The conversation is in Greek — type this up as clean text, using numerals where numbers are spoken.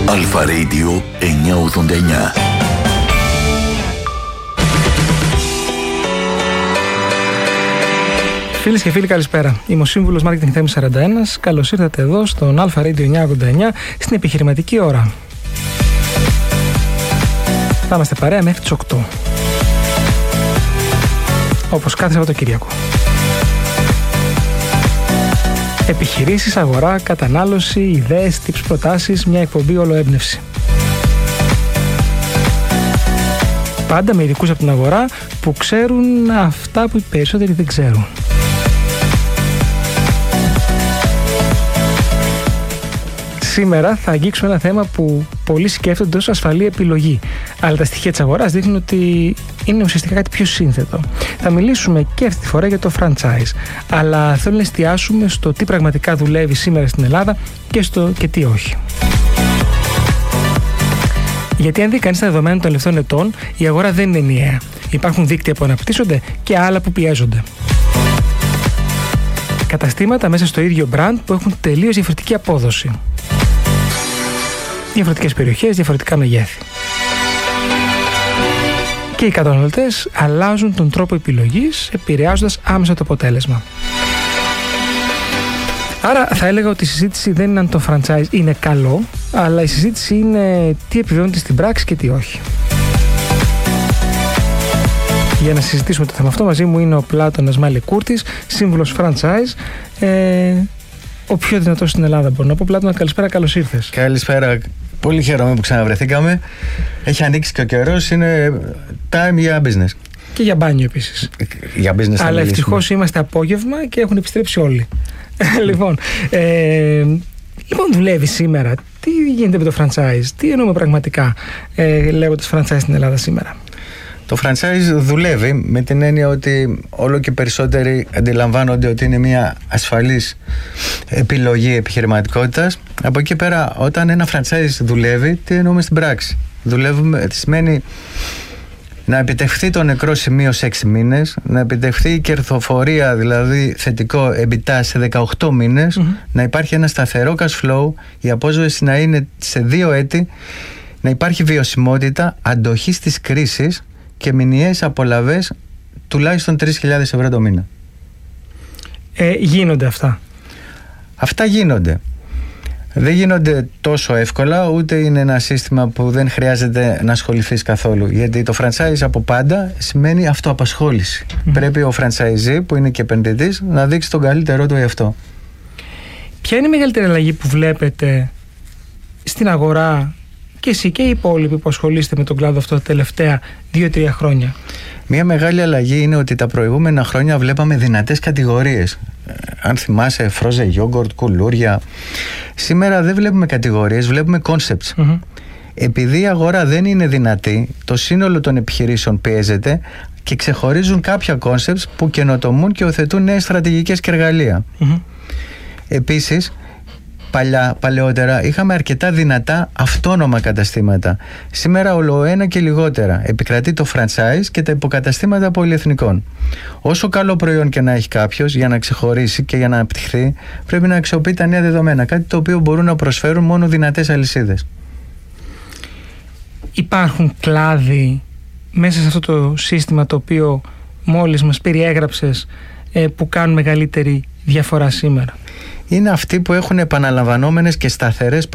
Αλφα Radio 989. Φίλες και φίλοι, καλησπέρα. Είμαι ο σύμβουλος Marketing Θέμης 41. Καλώς ήρθατε εδώ στον Αλφα Radio 989 στην επιχειρηματική ώρα. Θα είμαστε παρέα μέχρι τις 8. Όπως κάθε Σαββατοκύριακο. Επιχειρήσεις, αγορά, κατανάλωση, ιδέες, tips, προτάσεις, μια εκπομπή ολοέμπνευση. Πάντα με ειδικούς από την αγορά που ξέρουν αυτά που οι περισσότεροι δεν ξέρουν. Σήμερα θα αγγίξουμε ένα θέμα που πολλοί σκέφτονται ως ασφαλή επιλογή, αλλά τα στοιχεία της αγοράς δείχνουν ότι είναι ουσιαστικά κάτι πιο σύνθετο. Θα μιλήσουμε και αυτή τη φορά για το franchise, αλλά θέλω να εστιάσουμε στο τι πραγματικά δουλεύει σήμερα στην Ελλάδα και τι όχι. Γιατί αν δει κανείς τα δεδομένα των τελευταίων ετών, η αγορά δεν είναι ενιαία. Υπάρχουν δίκτυα που αναπτύσσονται και άλλα που πιέζονται. Καταστήματα μέσα στο ίδιο brand που έχουν τελείως διαφορετική απόδοση. Διαφορετικές περιοχές, διαφορετικά μεγέθη. Και οι καταναλωτές αλλάζουν τον τρόπο επιλογής, επηρεάζοντας άμεσα το αποτέλεσμα. Άρα θα έλεγα ότι η συζήτηση δεν είναι αν το franchise είναι καλό, αλλά η συζήτηση είναι τι επιβεβαιώνεται στην πράξη και τι όχι. Για να συζητήσουμε το θέμα αυτό, μαζί μου είναι ο Πλάτωνας Μαλικούρτης, σύμβουλος franchise, ο πιο δυνατός στην Ελλάδα, μπορώ να πω. Πλάτωνα, καλησπέρα, καλώς ήρθες. Καλησπέρα, πολύ χαίρομαι που ξαναβρεθήκαμε. Έχει ανοίξει και ο καιρός, είναι time για business. Και για μπάνιο επίσης. Για business. Αλλά ευτυχώς είμαστε απόγευμα και έχουν επιστρέψει όλοι. Λοιπόν, δουλεύει σήμερα. Τι γίνεται με το franchise, τι εννοούμε πραγματικά λέγοντας franchise στην Ελλάδα σήμερα? Το franchise δουλεύει με την έννοια ότι όλο και περισσότεροι αντιλαμβάνονται ότι είναι μια ασφαλής επιλογή επιχειρηματικότητας. Από εκεί πέρα, όταν ένα franchise δουλεύει, τι εννοούμε στην πράξη? Δουλεύουμε, σημαίνει να επιτευχθεί το νεκρό σημείο σε 6 μήνες, να επιτευχθεί η κερδοφορία, δηλαδή θετικό EBITDA σε 18 μήνες, να υπάρχει ένα σταθερό cash flow, η απόσβεση να είναι σε 2 έτη, να υπάρχει βιωσιμότητα, αντοχή στις κρίσεις και μηνιαίες απολαβές τουλάχιστον 3.000 ευρώ το μήνα. Γίνονται αυτά? Αυτά γίνονται. Δεν γίνονται τόσο εύκολα, ούτε είναι ένα σύστημα που δεν χρειάζεται να ασχοληθείς καθόλου. Γιατί το franchise από πάντα σημαίνει αυτοαπασχόληση. Πρέπει ο franchisee, που είναι και επενδυτής, να δείξει τον καλύτερό του εαυτό. Ποια είναι η μεγαλύτερη αλλαγή που βλέπετε στην αγορά και εσύ και οι υπόλοιποι που ασχολείστε με τον κλάδο αυτό τα τελευταία 2-3 χρόνια? Μια μεγάλη αλλαγή είναι ότι τα προηγούμενα χρόνια βλέπαμε δυνατές κατηγορίες. Αν θυμάσαι, φρόζε γιόγκορτ, κουλούρια. Σήμερα δεν βλέπουμε κατηγορίες, βλέπουμε concepts. Επειδή η αγορά δεν είναι δυνατή, το σύνολο των επιχειρήσεων πιέζεται και ξεχωρίζουν κάποια concepts που καινοτομούν και οθετούν νέες στρατηγικές και εργαλεία. Επίσης, παλαιότερα είχαμε αρκετά δυνατά αυτόνομα καταστήματα. Σήμερα ολοένα και λιγότερα. Επικρατεί το franchise και τα υποκαταστήματα πολυεθνικών. Όσο καλό προϊόν και να έχει κάποιος, για να ξεχωρίσει και για να αναπτυχθεί, πρέπει να αξιοποιεί τα νέα δεδομένα. Κάτι το οποίο μπορούν να προσφέρουν μόνο δυνατές αλυσίδες. Υπάρχουν κλάδοι μέσα σε αυτό το σύστημα το οποίο μόλις μας περιέγραψες που κάνουν μεγαλύτερη διαφορά σήμερα? Είναι αυτοί που έχουν επαναλαμβανόμενες και σταθερές